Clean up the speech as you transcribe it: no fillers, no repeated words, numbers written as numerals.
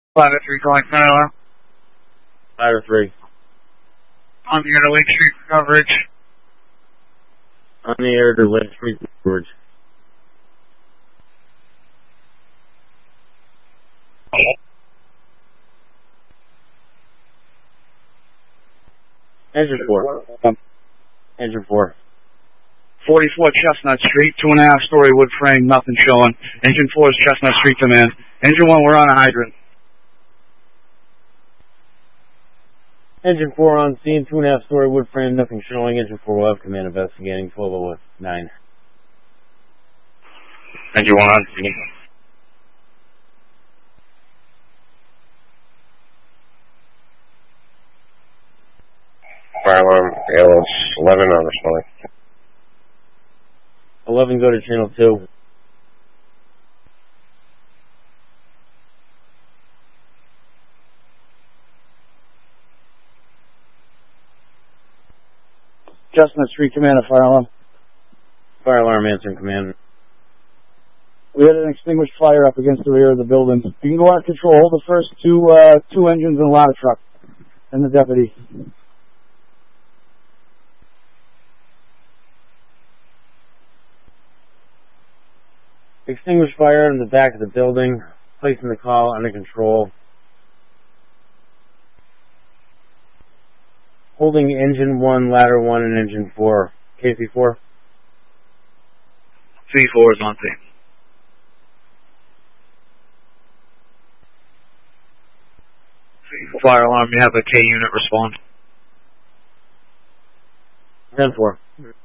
5 at 3 calling fire alarm. 5 or 3. On the air to Lake Street for coverage. On the air to Lake Street for coverage. Engine 4. Engine 4. 44 Chestnut Street, 2.5-story wood frame, nothing showing. Engine 4 is Chestnut Street command. Engine 1, we're on a hydrant. Engine 4 on scene, 2.5-story wood frame, nothing showing. Engine 4 will have command investigating, 1209. Engine 1 on scene. Fire alarm, ALS 11 on responding. 11, go to channel 2. Chestnut Street command, a fire alarm. Fire alarm answering command. We had an extinguished fire up against the rear of the building. You can go out of control. Hold the first two engines and a ladder truck. And the deputy. Extinguished fire in the back of the building. Placing the call under control. Holding engine 1, ladder 1, and engine 4. KC4. C4 is on scene. Fire alarm, you have a K unit respond. 10-4.